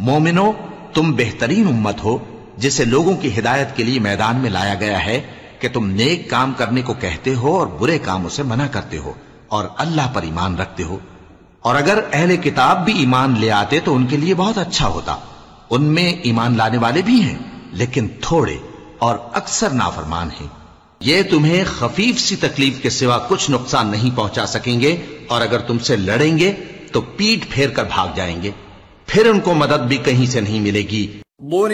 मोमिनो, तुम बेहतरीन उम्मत हो जिसे लोगों की हिदायत के लिए मैदान में लाया गया है कि तुम नेक काम करने को कहते हो और बुरे कामों से मना करते हो और अल्लाह पर ईमान रखते हो। और अगर अहले किताब भी ईमान ले आते तो उनके लिए बहुत अच्छा होता। उनमें ईमान लाने वाले भी हैं, लेकिन थोड़े और अक्सर नाफरमान हैं। ये तुम्हें खफीफ सी तकलीफ के सिवा कुछ नुकसान नहीं पहुंचा सकेंगे, और अगर तुमसे लड़ेंगे तो पीठ फेर कर भाग जाएंगे, फिर उनको मदद भी कहीं से नहीं मिलेगी।